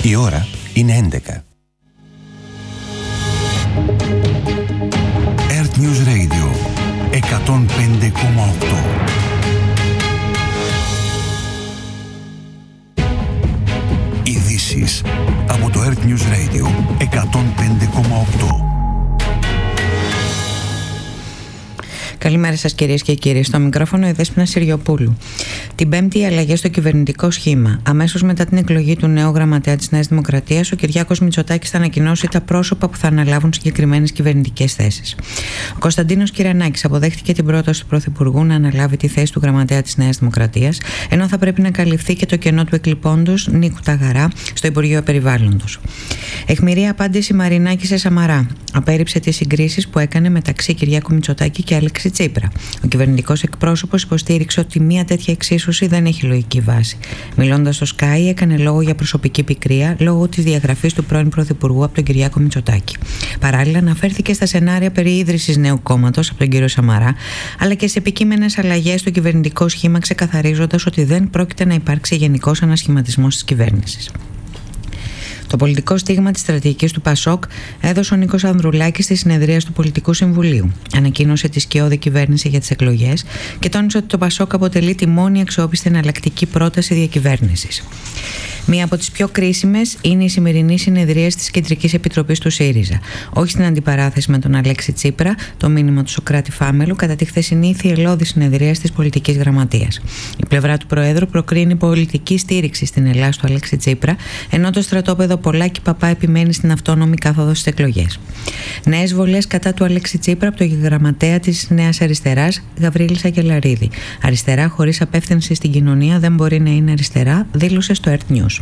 Η ώρα είναι 11. Earth News Radio 105,8. Ειδήσεις από το Earth News Radio 105,8. Καλημέρα σας κυρίες και κύριοι. Στο μικρόφωνο η Δέσποινα Συριοπούλου. Την Πέμπτη οι αλλαγές στο κυβερνητικό σχήμα. Αμέσως μετά την εκλογή του νέου γραμματέα της Νέας Δημοκρατίας, ο Κυριάκος Μητσοτάκης θα ανακοινώσει τα πρόσωπα που θα αναλάβουν συγκεκριμένες κυβερνητικές θέσεις. Ο Κωνσταντίνος Κυρανάκης αποδέχτηκε την πρόταση του Πρωθυπουργού να αναλάβει τη θέση του γραμματέα της Νέας Δημοκρατίας, ενώ θα πρέπει να καλυφθεί και το κενό του εκλειπώντος Νίκου Ταγαρά στο Υπουργείο Περιβάλλοντος. Αιχμηρή απάντηση Μαρινάκη σε Σαμαρά. Απέρριψε τις συγκρίσεις που έκανε μεταξύ Κυριάκου Μητσοτάκη και Αλέξη Τσίπρα. Ο κυβερνητικός εκπρόσωπος υποστήριξε ότι μια τέτοια εξίσωση δεν έχει λογική βάση. Μιλώντας στο Sky, έκανε λόγο για προσωπική πικρία λόγω της διαγραφής του πρώην Πρωθυπουργού από τον Κυριάκο Μητσοτάκη. Παράλληλα, αναφέρθηκε στα σενάρια περί ίδρυσης νέου κόμματος από τον κύριο Σαμαρά, αλλά και σε επικείμενες αλλαγές στο κυβερνητικό σχήμα, ξεκαθαρίζοντας ότι δεν πρόκειται να υπάρξει γενικός ανασχηματισμός της κυβέρνησης. Το πολιτικό στίγμα της στρατηγικής του ΠΑΣΟΚ έδωσε ο Νίκος Ανδρουλάκης στη συνεδρία του Πολιτικού Συμβουλίου. Ανακοίνωσε τη σκιώδη κυβέρνηση για τις εκλογές και τόνισε ότι το ΠΑΣΟΚ αποτελεί τη μόνη αξιόπιστη εναλλακτική πρόταση διακυβέρνησης. Μία από τις πιο κρίσιμες είναι η σημερινή συνεδρία της Κεντρικής Επιτροπής του ΣΥΡΙΖΑ. Όχι στην αντιπαράθεση με τον Αλέξη Τσίπρα, το μήνυμα του Σωκράτη Φάμελου, κατά τη χθεσινή θυελλώδη συνεδρία της Πολιτικής Γραμματείας. Η πλευρά του Προέδρου προκρίνει πολιτική στήριξη στην Ελλάδα του Αλέξη Τσίπρα, ενώ το στρατόπεδο Πολάκη Παπά επιμένει στην αυτόνομη κάθοδο στις εκλογές. Νέες βολές κατά του Αλέξη Τσίπρα από τον γραμματέα της Νέας Αριστεράς, Γαβρίλη Σακελαρίδη. Αριστερά χωρίς απεύθυνση στην κοινωνία δεν μπορεί να είναι αριστερά, δήλωσε στο Earth News.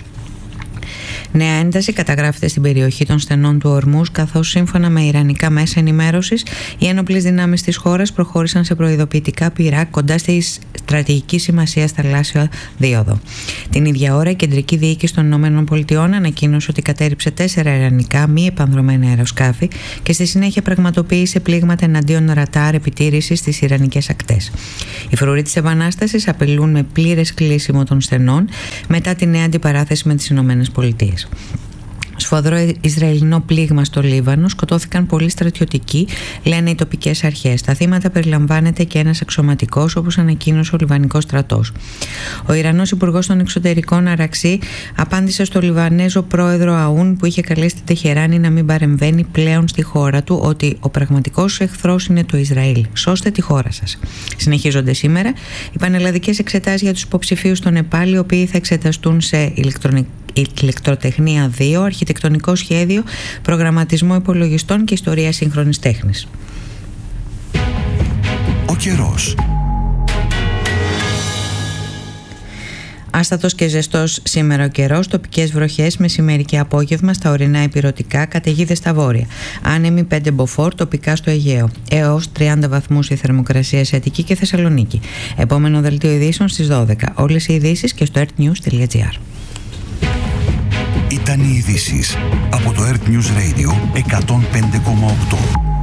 Νέα ένταση καταγράφεται στην περιοχή των στενών του Ορμούς, καθώς σύμφωνα με ιρανικά μέσα ενημέρωσης, οι ένοπλες δυνάμεις της χώρας προχώρησαν σε προειδοποιητικά πυρά κοντά στη στρατηγική σημασία θαλάσσια δίωδο. Την ίδια ώρα, η Κεντρική Διοίκηση των ΗΠΑ ανακοίνωσε ότι κατέρριψε 4 ιρανικά μη επανδρομένα αεροσκάφη και στη συνέχεια πραγματοποίησε πλήγματα εναντίον ρατάρ επιτήρησης στις ιρανικές ακτές. Οι φρουροί της Επανάστασης απειλούν με πλήρες κλείσιμο των στενών μετά τη νέα αντιπαράθεση με τις ΗΠΑ. Σφοδρό Ισραηλινό πλήγμα στο Λίβανο, σκοτώθηκαν πολλοί στρατιωτικοί, λένε οι τοπικές αρχές. Στα θύματα περιλαμβάνεται και ένας αξιωματικός, όπως ανακοίνωσε ο Λιβανικός στρατός. Ο Ιρανός Υπουργός των Εξωτερικών Αραξί απάντησε στο Λιβανέζο πρόεδρο Αούν, που είχε καλέσει την Τεχεράνη να μην παρεμβαίνει πλέον στη χώρα του, ότι ο πραγματικός εχθρός είναι το Ισραήλ. Σώστε τη χώρα σας. Συνεχίζονται σήμερα οι πανελλαδικές εξετάσεις για τους υποψηφίους στο Νεπάλ, οι οποίοι θα εξεταστούν σε ηλεκτροτεχνία 2, αρχιτεκτονικό σχέδιο, προγραμματισμό υπολογιστών και ιστορία σύγχρονης τέχνης. Ο καιρός. Άστατος και ζεστός σήμερα ο καιρός, τοπικές βροχές μεσημέρι και απόγευμα στα ορεινά ηπειρωτικά, καταιγίδες στα βόρεια. Άνεμοι 5 μποφόρ τοπικά στο Αιγαίο. Έως 30 βαθμούς η θερμοκρασία σε Αττική και Θεσσαλονίκη. Επόμενο δελτίο ειδήσεων στις 12. Όλες οι ειδήσεις και στο earthnews.gr. Ήταν οι ειδήσεις από το Earth News Radio 105,8.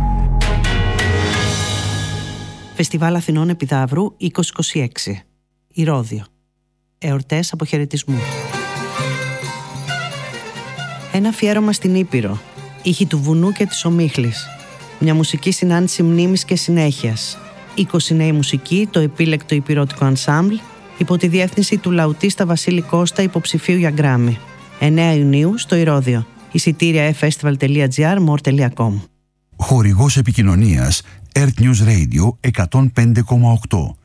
Φεστιβάλ Αθηνών Επιδαύρου 2026. Ηρώδειο. Εορτές αποχαιρετισμού. Ένα αφιέρωμα στην Ήπειρο. Ήχοι του βουνού και της ομίχλης. Μια μουσική συνάντηση μνήμης και συνέχειας. 20 νέοι μουσικοί, το επίλεκτο υπηρώτικο ανσάμπλ, υπό τη διεύθυνση του λαουτίστα Βασίλη Κώστα, υποψηφίου για Γκράμι. 9 Ιουνίου στο Ηρώδειο. Εισιτήρια festival.gr, more.com. Χορηγός επικοινωνίας Earth News Radio 105,8.